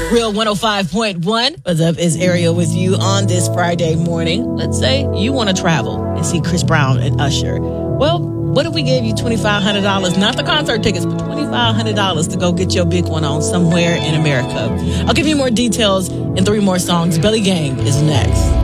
Real 105.1. What's up? Is Ariel with you on this Friday morning. Let's say you want to travel and see Chris Brown and Usher. Well, what if we gave you $2,500, not the concert tickets, but $2,500 to go get your big one on somewhere in America? I'll give you more details in 3 more songs. Belly Gang is next.